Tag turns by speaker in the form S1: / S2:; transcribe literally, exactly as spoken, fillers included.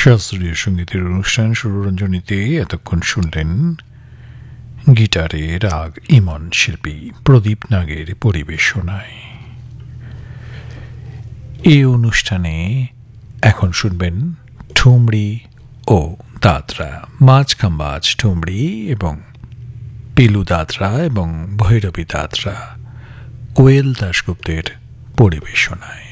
S1: শাস্ত্রীয় সঙ্গীতের অনুষ্ঠান সুররঞ্জনীতে এতক্ষণ শুনলেন গিটারে রাগ ইমন শিল্পী প্রদীপ নাগের পরিবেশনায়। এই অনুষ্ঠানে এখন শুনবেন ঠুমরি ও দাদরা, মাছ খাম্বাজ ঠুমরি এবং পিলু দাদরা এবং ভৈরবী দাদরা কোয়েল দাশগুপ্তের পরিবেশনায়।